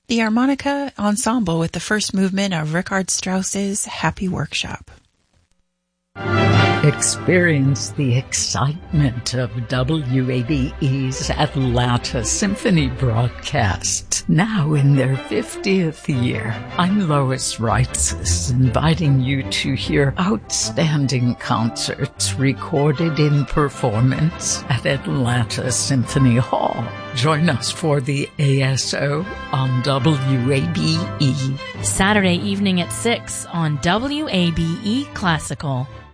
The Harmonica Ensemble with the first movement of Richard Strauss's Happy Workshop. Experience the excitement of WABE's Atlanta Symphony broadcast, now in their 50th year. I'm Lois Reitzes, inviting you to hear outstanding concerts recorded in performance at Atlanta Symphony Hall. Join us for the ASO on WABE. Saturday evening at 6 on WABE Classical.